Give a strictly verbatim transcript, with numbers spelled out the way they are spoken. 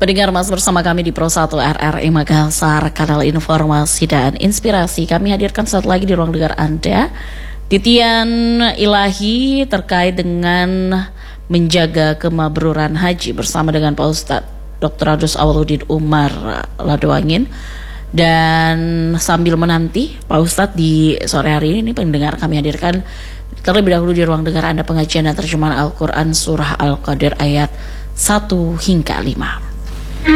Pendengar Mas bersama kami di Pro satu R R I Makassar, kanal informasi dan inspirasi. Kami hadirkan satu lagi di ruang dengar Anda titian ilahi terkait dengan menjaga kemabruran haji bersama dengan Pak Ustadz Doktor Adus Awaludin Umar Ladoangin. Dan sambil menanti Pak Ustadz di sore hari ini, pendengar kami hadirkan terlebih dahulu di ruang dengar Anda pengajian dan terjemahan Al-Quran Surah Al-Qadir ayat satu hingga lima.